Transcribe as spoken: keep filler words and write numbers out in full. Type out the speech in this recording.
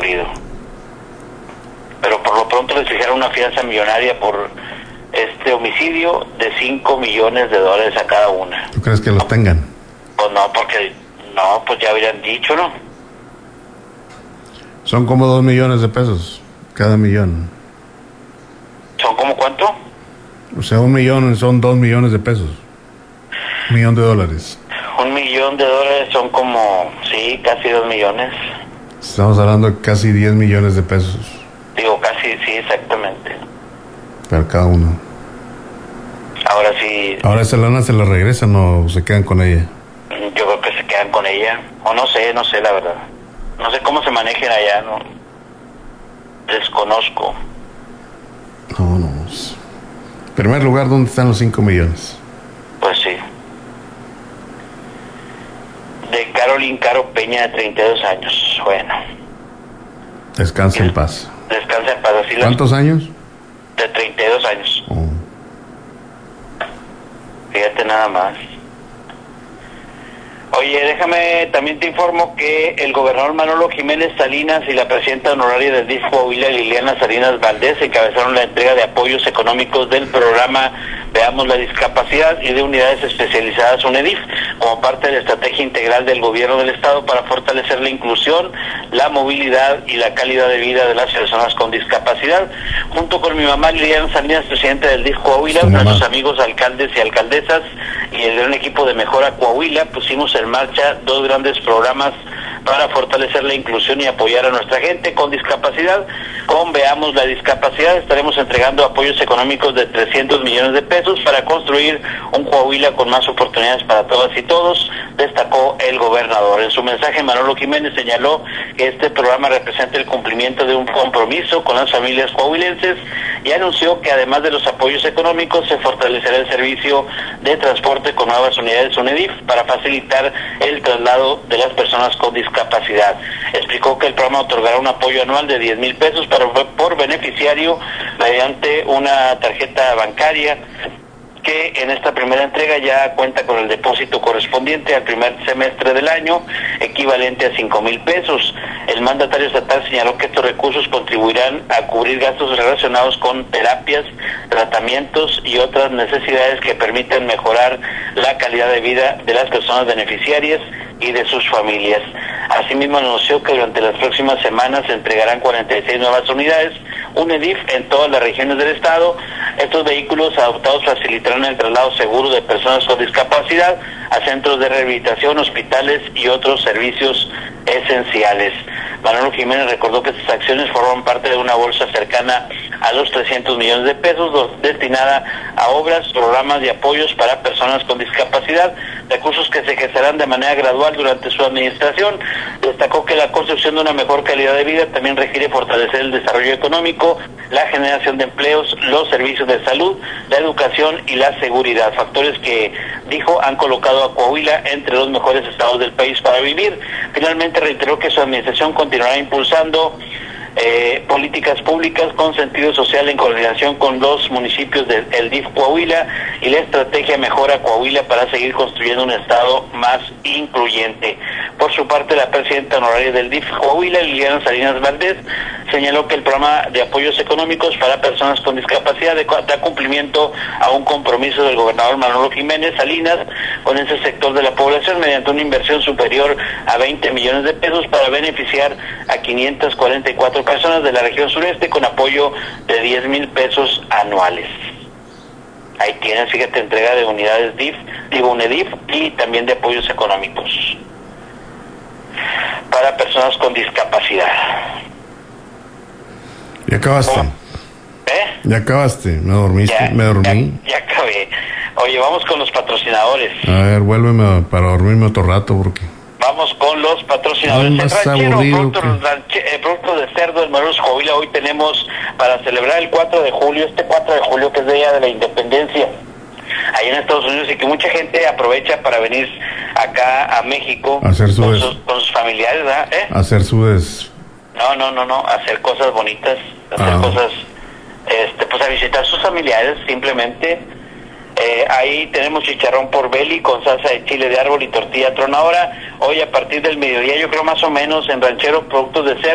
ocurrido. Pero por lo pronto les fijaron una fianza millonaria por este homicidio de cinco millones de dólares a cada una. ¿Tú crees que los tengan? Pues no, porque no, pues ya habrían dicho, ¿no? Son como dos millones de pesos cada millón. ¿Son como cuánto? O sea, un millón son dos millones de pesos. Un millón de dólares. Un millón de dólares son como, sí, casi dos millones. Estamos hablando de casi diez millones de pesos. Digo, casi, sí, exactamente. Para cada uno. Ahora sí. Ahora esa lana se la regresan o se quedan con ella. Yo creo que se quedan con ella. O no sé, no sé la verdad. No sé cómo se manejen allá, no. Desconozco. No, no. En primer lugar, ¿dónde están los cinco millones? Pues sí. De Carolyn Caro Peña, de treinta y dos años. Bueno. Descansa en paz. Descansa en paz. Así ¿Cuántos las... años? De treinta y dos años. Oh. Fíjate nada más. Oye, déjame, también te informo que el gobernador Manolo Jiménez Salinas y la presidenta honoraria del D I F Coahuila, Liliana Salinas Valdés, encabezaron la entrega de apoyos económicos del programa Veamos la Discapacidad y de unidades especializadas UNEDIF, como parte de la estrategia integral del gobierno del estado para fortalecer la inclusión, la movilidad y la calidad de vida de las personas con discapacidad. Junto con mi mamá Liliana Salinas, presidenta del D I F Coahuila, nuestros amigos alcaldes y alcaldesas y el gran equipo de Mejora Coahuila, pusimos en marcha dos grandes programas para fortalecer la inclusión y apoyar a nuestra gente con discapacidad. Con Veamos la Discapacidad estaremos entregando apoyos económicos de trescientos millones de pesos para construir un Coahuila con más oportunidades para todas y todos, destacó el gobernador. En su mensaje, Manolo Jiménez señaló que este programa representa el cumplimiento de un compromiso con las familias coahuilenses y anunció que además de los apoyos económicos se fortalecerá el servicio de transporte con nuevas unidades UNEDIF para facilitar el traslado de las personas con discapacidad. Explicó que el programa otorgará un apoyo anual de diez mil pesos para, por beneficiario mediante una tarjeta bancaria que en esta primera entrega ya cuenta con el depósito correspondiente al primer semestre del año, equivalente a cinco mil pesos. El mandatario estatal señaló que estos recursos contribuirán a cubrir gastos relacionados con terapias, tratamientos y otras necesidades que permiten mejorar la calidad de vida de las personas beneficiarias y de sus familias. Asimismo, anunció que durante las próximas semanas se entregarán cuarenta y seis nuevas unidades UNEDIF en todas las regiones del estado. Estos vehículos adoptados facilitarán el traslado seguro de personas con discapacidad a centros de rehabilitación, hospitales y otros servicios esenciales. Manolo Jiménez recordó que estas acciones forman parte de una bolsa cercana a los trescientos millones de pesos destinada a obras, programas y apoyos para personas con discapacidad, recursos que se ejercerán de manera gradual durante su administración. Destacó que la construcción de una mejor calidad de vida también requiere fortalecer el desarrollo económico, la generación de empleos, los servicios de salud, la educación y la seguridad, factores que, dijo, han colocado a Coahuila entre los mejores estados del país para vivir. Finalmente reiteró que su administración continuará impulsando Eh, políticas públicas con sentido social en coordinación con los municipios del D I F Coahuila y la estrategia Mejora Coahuila para seguir construyendo un estado más incluyente. Por su parte, la presidenta honoraria del D I F Coahuila, Liliana Salinas Valdés, señaló que el programa de apoyos económicos para personas con discapacidad da cumplimiento a un compromiso del gobernador Manolo Jiménez Salinas con ese sector de la población mediante una inversión superior a veinte millones de pesos para beneficiar a quinientas cuarenta y cuatro personas de la región sureste con apoyo de diez mil pesos anuales. Ahí tienen, fíjate, entrega de unidades D I F, digo UNEDIF, y también de apoyos económicos para personas con discapacidad. ¿Ya acabaste? ¿Eh? ¿Ya acabaste? ¿Me dormiste? Ya, ¿Me dormí? Ya, ya acabé. Oye, vamos con los patrocinadores. A ver, vuélveme para dormirme otro rato porque... Vamos con los patrocinadores. Ay, El más ranchero, aburrido producto, que- ranche- eh, producto de cerdo del Marujo Coahuila. Hoy tenemos para celebrar el cuatro de julio, este cuatro de julio que es Día de la Independencia, allá en Estados Unidos, y que mucha gente aprovecha para venir acá a México Hacer su con, des- sus, con sus familiares, ¿verdad? ¿Eh? Hacer su des... No, no, no, no, hacer cosas bonitas, hacer Ah. cosas, este, pues a visitar sus familiares, simplemente. Eh, ahí tenemos chicharrón por Beli con salsa de chile de árbol y tortilla tronadora. Hoy a partir del mediodía, yo creo más o menos, en Ranchero, productos de cerdo.